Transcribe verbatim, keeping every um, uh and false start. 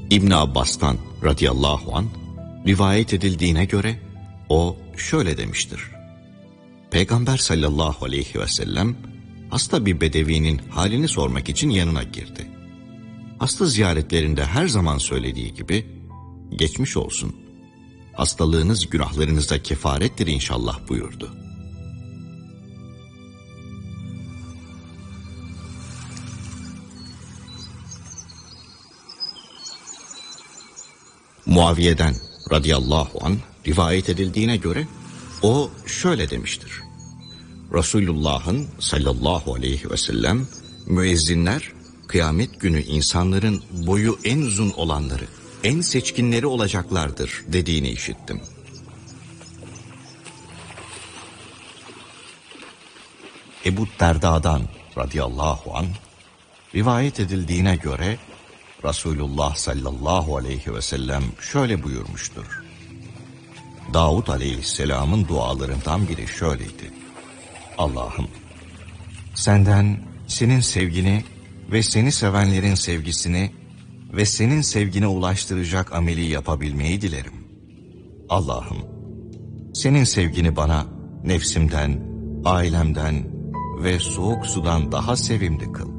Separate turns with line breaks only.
İbn Abbas'tan radıyallahu an rivayet edildiğine göre o şöyle demiştir. Peygamber sallallahu aleyhi ve sellem hasta bir bedevinin halini sormak için yanına girdi. Hasta ziyaretlerinde her zaman söylediği gibi geçmiş olsun, hastalığınız günahlarınıza kefarettir inşallah buyurdu. Muaviye'den radıyallahu anh rivayet edildiğine göre o şöyle demiştir. Resulullah'ın sallallahu aleyhi ve sellem müezzinler kıyamet günü insanların boyu en uzun olanları, en seçkinleri olacaklardır dediğini işittim. Ebu Derda'dan radıyallahu anh rivayet edildiğine göre Resulullah sallallahu aleyhi ve sellem şöyle buyurmuştur. Davud aleyhisselamın dualarından biri şöyleydi. Allah'ım, senden senin sevgini ve seni sevenlerin sevgisini ve senin sevgine ulaştıracak ameli yapabilmeyi dilerim. Allah'ım, senin sevgini bana nefsimden, ailemden ve soğuk sudan daha sevimli kıl.